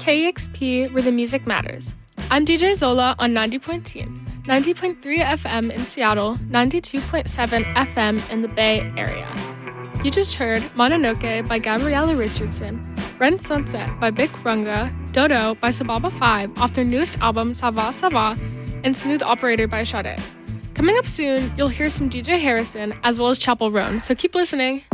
KEXP, where the music matters. I'm DJ Zola on 90.3 FM in Seattle, 92.7 FM in the Bay Area. You just heard Mononoke by Gabriella Richardson, Ren Sunset by Big Runga, Dodo by Sababa 5 off their newest album Sava Sava, and Smooth Operator by Sade. Coming up soon, you'll hear some DJ Harrison as well as Chapel Roan, so keep listening.